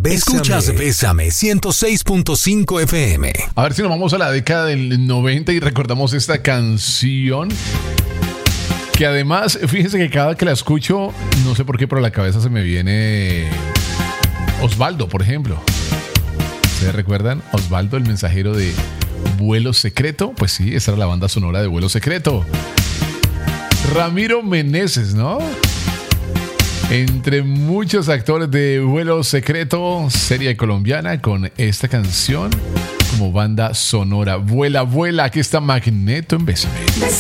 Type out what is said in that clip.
Bésame. Escuchas Bésame 106.5 FM. A ver si nos vamos a la década del 90 y recordamos esta canción. Que además, fíjense que cada que la escucho, no sé por qué, pero a la cabeza se me viene Osvaldo, por ejemplo. ¿Ustedes recuerdan? Osvaldo, el mensajero de Vuelo Secreto. Pues sí, esa era la banda sonora de Vuelo Secreto. Ramiro Meneses, ¿no? Entre muchos actores de Vuelo Secreto, serie colombiana, con esta canción como banda sonora. Vuela, vuela, aquí está Magneto en Bésame.